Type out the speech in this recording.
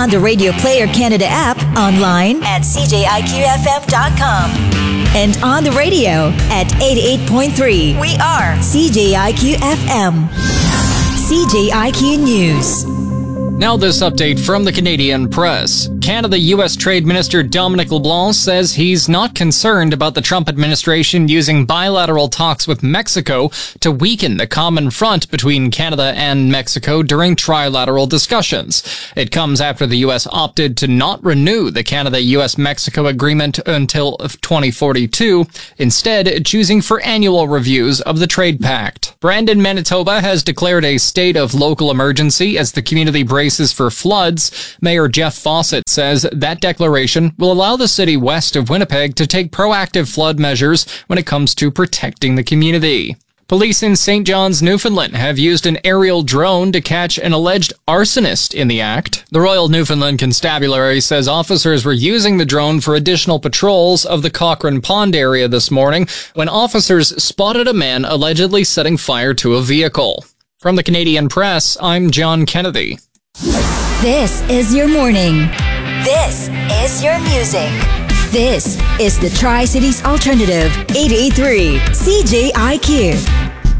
on the Radio Player Canada app, online at cjiqfm.com, and on the radio at 88.3. We are CJIQ-FM. CJIQ News. Now this update from the Canadian Press. Canada-U.S. Trade Minister Dominic LeBlanc says he's not concerned about the Trump administration using bilateral talks with Mexico to weaken the common front between Canada and Mexico during trilateral discussions. It comes after the U.S. opted to not renew the Canada-U.S.-Mexico agreement until 2042, instead choosing for annual reviews of the trade pact. Brandon, Manitoba has declared a state of local emergency as the community braces for floods. Mayor Jeff Fawcett says that declaration will allow the city west of Winnipeg to take proactive flood measures when it comes to protecting the community. Police in St. John's, Newfoundland have used an aerial drone to catch an alleged arsonist in the act. The Royal Newfoundland Constabulary says officers were using the drone for additional patrols of the Cochrane Pond area this morning when officers spotted a man allegedly setting fire to a vehicle. From the Canadian Press, I'm John Kennedy. This is your morning. This is your music. This is the Tri-Cities Alternative 88.3 CJIQ.